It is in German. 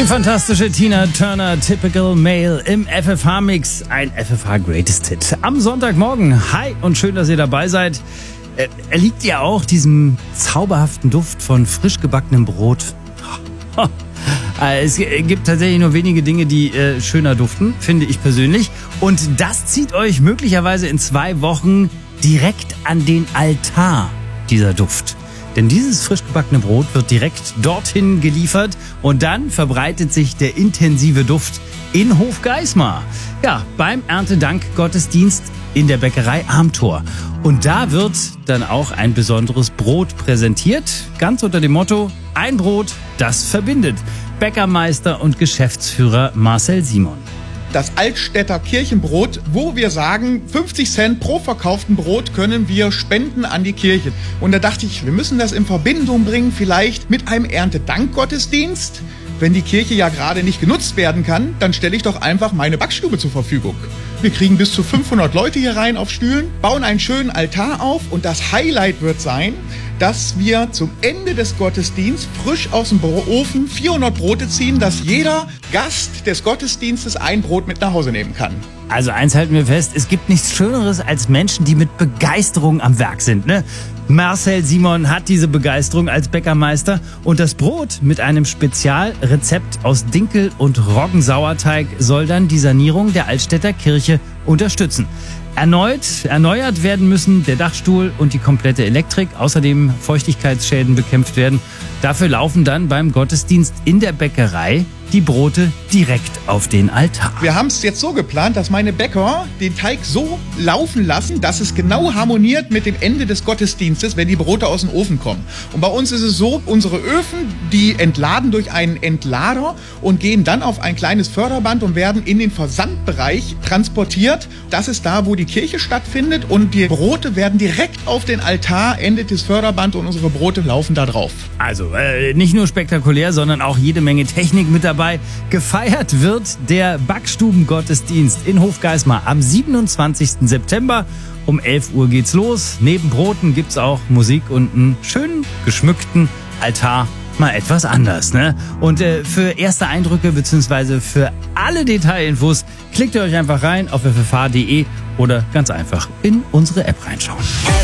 Die fantastische Tina Turner, Typical Male im FFH-Mix, ein FFH Greatest Hit. Am Sonntagmorgen, hi und schön, dass ihr dabei seid. Er liegt ja auch diesem zauberhaften Duft von frisch gebackenem Brot. Es gibt tatsächlich nur wenige Dinge, die schöner duften, finde ich persönlich. Und das zieht euch möglicherweise in 2 Wochen direkt an den Altar, dieser Duft. Denn dieses frisch gebackene Brot wird direkt dorthin geliefert und dann verbreitet sich der intensive Duft in Hofgeismar. Ja, beim Erntedank-Gottesdienst in der Bäckerei Amthor. Und da wird dann auch ein besonderes Brot präsentiert, ganz unter dem Motto: Ein Brot, das verbindet. Bäckermeister und Geschäftsführer Marcel Simon. Das Altstädter Kirchenbrot, wo wir sagen, 50 Cent pro verkauften Brot können wir spenden an die Kirche. Und da dachte ich, wir müssen das in Verbindung bringen, vielleicht mit einem Erntedankgottesdienst. Wenn die Kirche ja gerade nicht genutzt werden kann, dann stelle ich doch einfach meine Backstube zur Verfügung. Wir kriegen bis zu 500 Leute hier rein auf Stühlen, bauen einen schönen Altar auf und das Highlight wird sein, dass wir zum Ende des Gottesdienstes frisch aus dem Ofen 400 Brote ziehen, dass jeder Gast des Gottesdienstes ein Brot mit nach Hause nehmen kann. Also eins halten wir fest, es gibt nichts Schöneres als Menschen, die mit Begeisterung am Werk sind, ne? Marcel Simon hat diese Begeisterung als Bäckermeister und das Brot mit einem Spezialrezept aus Dinkel- und Roggensauerteig soll dann die Sanierung der Altstädter Kirche unterstützen. Erneuert werden müssen der Dachstuhl und die komplette Elektrik, außerdem Feuchtigkeitsschäden bekämpft werden. Dafür laufen dann beim Gottesdienst in der Bäckerei die Brote direkt auf den Altar. Wir haben es jetzt so geplant, dass meine Bäcker den Teig so laufen lassen, dass es genau harmoniert mit dem Ende des Gottesdienstes, wenn die Brote aus dem Ofen kommen. Und bei uns ist es so, unsere Öfen, die entladen durch einen Entlader und gehen dann auf ein kleines Förderband und werden in den Versandbereich transportiert. Das ist da, wo die Kirche stattfindet und die Brote werden direkt auf den Altar, endet das Förderband und unsere Brote laufen da drauf. Also nicht nur spektakulär, sondern auch jede Menge Technik mit dabei. Gefeiert wird der Backstubengottesdienst in Hofgeismar am 27. September. Um 11 Uhr geht's los. Neben Broten gibt's auch Musik und einen schönen geschmückten Altar. Mal etwas anders, ne? Und für erste Eindrücke bzw. für alle Detailinfos klickt ihr euch einfach rein auf ffh.de oder ganz einfach in unsere App reinschauen.